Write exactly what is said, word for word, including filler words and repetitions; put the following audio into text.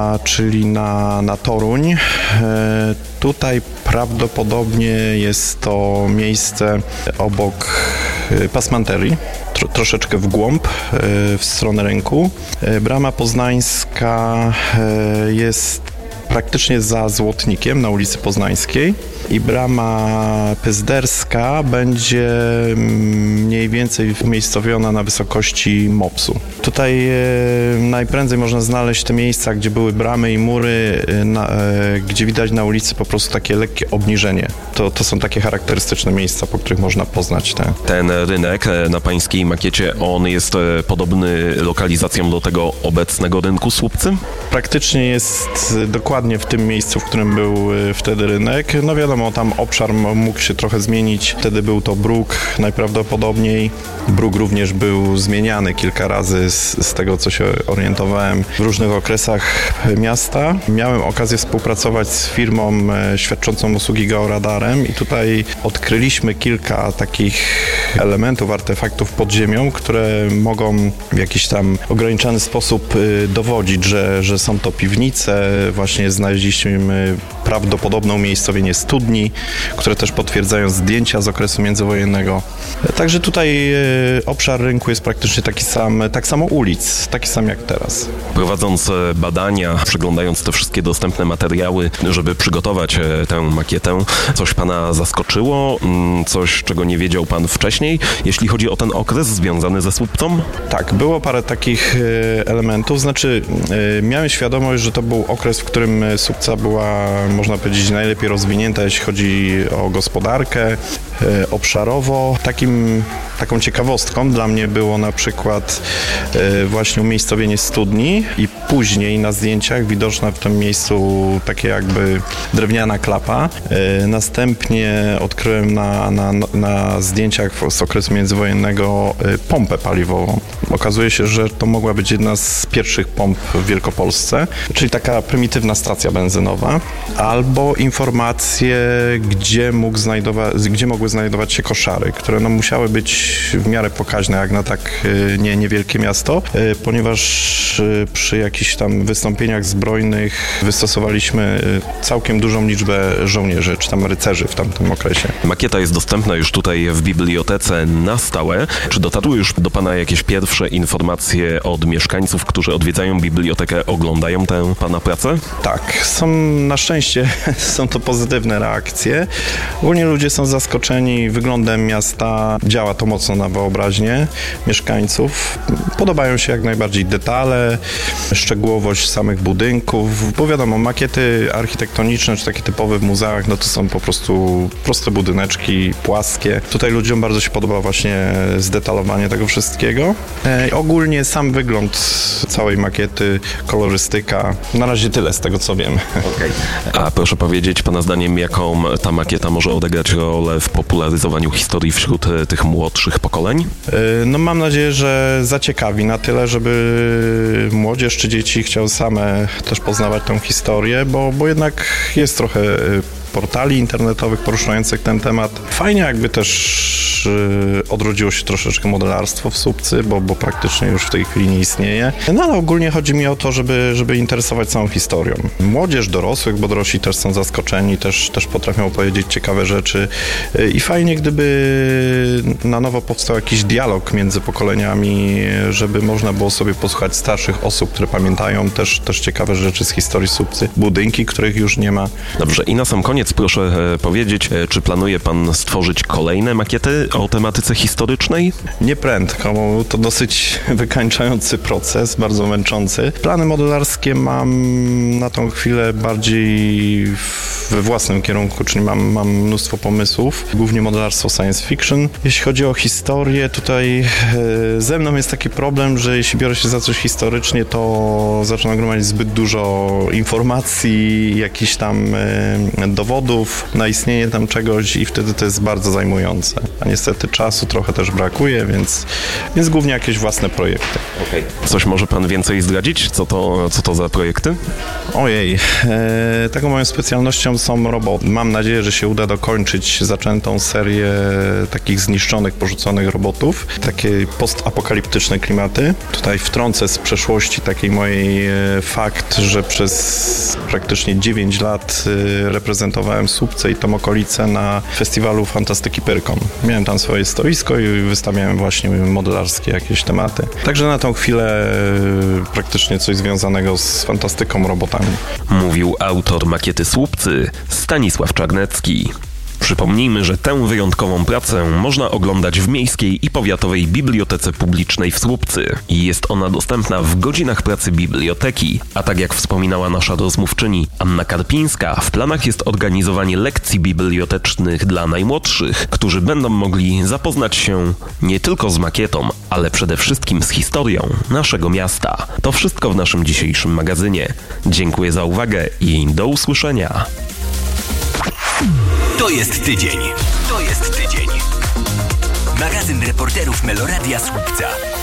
czyli na, na Toruń. Tutaj prawdopodobnie jest to miejsce obok pasmanterii, tro, troszeczkę w głąb, w stronę rynku. Brama Poznańska jest praktycznie za Złotnikiem na ulicy Poznańskiej i brama Pyzderska będzie mniej więcej umiejscowiona na wysokości mopsu. Tutaj e, najprędzej można znaleźć te miejsca, gdzie były bramy i mury, e, na, e, gdzie widać na ulicy po prostu takie lekkie obniżenie. To, to są takie charakterystyczne miejsca, po których można poznać te. Ten rynek na pańskiej makiecie, on jest e, podobny lokalizacją do tego obecnego rynku Słupcy? Praktycznie jest dokładnie w tym miejscu, w którym był wtedy rynek. No wiadomo, tam obszar mógł się trochę zmienić. Wtedy był to bruk najprawdopodobniej. Bruk również był zmieniany kilka razy z, z tego, co się orientowałem w różnych okresach miasta. Miałem okazję współpracować z firmą świadczącą usługi georadarem i tutaj odkryliśmy kilka takich elementów, artefaktów pod ziemią, które mogą w jakiś tam ograniczony sposób dowodzić, że, że są to piwnice. Właśnie znaleźliśmy prawdopodobne umiejscowienie studni, które też potwierdzają zdjęcia z okresu międzywojennego. Także tutaj obszar rynku jest praktycznie taki sam, tak samo ulic, taki sam jak teraz. Prowadząc badania, przeglądając te wszystkie dostępne materiały, żeby przygotować tę makietę, coś pana zaskoczyło? Coś, czego nie wiedział pan wcześniej, jeśli chodzi o ten okres związany ze Słupcą? Tak, było parę takich elementów, znaczy miałem świadomość, że to był okres, w którym Słupca była, można powiedzieć, najlepiej rozwinięta, jeśli chodzi o gospodarkę, obszarowo. Takim, taką ciekawostką dla mnie było na przykład właśnie umiejscowienie studni i później na zdjęciach widoczna w tym miejscu takie jakby drewniana klapa. Następnie odkryłem na, na, na zdjęciach z okresu międzywojennego pompę paliwową. Okazuje się, że to mogła być jedna z pierwszych pomp w Wielkopolsce, czyli taka prymitywna stacja benzynowa, albo informacje, gdzie, mógł znajdować, gdzie mogły znajdować się koszary, które no musiały być w miarę pokaźne, jak na tak nie, niewielkie miasto, ponieważ przy jakichś tam wystąpieniach zbrojnych wystosowaliśmy całkiem dużą liczbę żołnierzy, czy tam rycerzy w tamtym okresie. Makieta jest dostępna już tutaj w bibliotece na stałe. Czy dotarły już do pana jakieś pierwsze informacje od mieszkańców, którzy odwiedzają bibliotekę, oglądają tę pana pracę? Tak, są na szczęście są to pozytywne reakcje. Ogólnie ludzie są zaskoczeni wyglądem miasta. Działa to mocno na wyobraźnię mieszkańców. Podobają się jak najbardziej detale, szczegółowość samych budynków, bo wiadomo, makiety architektoniczne, czy takie typowe w muzeach, no to są po prostu proste budyneczki, płaskie. Tutaj ludziom bardzo się podoba właśnie zdetalowanie tego wszystkiego. E, ogólnie sam wygląd całej makiety, kolorystyka, na razie tyle z tego, co wiem. Okay. A proszę powiedzieć, pana zdaniem, jaką ta makieta może odegrać rolę w popularyzowaniu historii wśród tych młodszych pokoleń? E, no mam nadzieję, że zaciekawi na tyle, żeby młodzież czy dzieci chciały same też poznawać tą historię, bo, bo jednak jest trochę portali internetowych poruszających ten temat. Fajnie jakby też yy, odrodziło się troszeczkę modelarstwo w Słupcy, bo, bo praktycznie już w tej chwili nie istnieje. No ale ogólnie chodzi mi o to, żeby, żeby interesować całą historią. Młodzież, dorosłych, bo dorośli też są zaskoczeni, też, też potrafią opowiedzieć ciekawe rzeczy yy, i fajnie, gdyby na nowo powstał jakiś dialog między pokoleniami, żeby można było sobie posłuchać starszych osób, które pamiętają też, też ciekawe rzeczy z historii Słupcy, budynki, których już nie ma. Dobrze, i na sam koniec proszę powiedzieć, czy planuje pan stworzyć kolejne makiety o tematyce historycznej? Nie prędko, bo to dosyć wykańczający proces, bardzo męczący. Plany modelarskie mam na tą chwilę bardziej we własnym kierunku, czyli mam, mam mnóstwo pomysłów, głównie modelarstwo science fiction. Jeśli chodzi o historię, tutaj e, ze mną jest taki problem, że jeśli biorę się za coś historycznie, to zaczynam gromadzić zbyt dużo informacji, jakichś tam e, dowodów na istnienie tam czegoś i wtedy to jest bardzo zajmujące. A niestety czasu trochę też brakuje, więc, więc głównie jakieś własne projekty. Okay. Coś może pan więcej zdradzić? Co to, co to za projekty? Ojej, e, taką moją specjalnością są roboty. Mam nadzieję, że się uda dokończyć zaczętą serię takich zniszczonych, porzuconych robotów. Takie postapokaliptyczne klimaty. Tutaj wtrącę z przeszłości takiej mojej fakt, że przez praktycznie dziewięć lat reprezentowałem Słupce i tam okolice na festiwalu Fantastyki Pyrkon. Miałem tam swoje stoisko i wystawiałem właśnie modelarskie jakieś tematy. Także na tą chwilę praktycznie coś związanego z fantastyką, robotami. Mówił autor makiety Słupcy Stanisław Czarnecki. Przypomnijmy, że tę wyjątkową pracę można oglądać w Miejskiej i Powiatowej Bibliotece Publicznej w Słupcy i jest ona dostępna w godzinach pracy biblioteki, a tak jak wspominała nasza rozmówczyni Anna Karpińska, w planach jest organizowanie lekcji bibliotecznych dla najmłodszych, którzy będą mogli zapoznać się nie tylko z makietą, ale przede wszystkim z historią naszego miasta. To wszystko w naszym dzisiejszym magazynie. Dziękuję za uwagę i do usłyszenia. To jest tydzień. To jest tydzień. Magazyn reporterów Meloradia Słupca.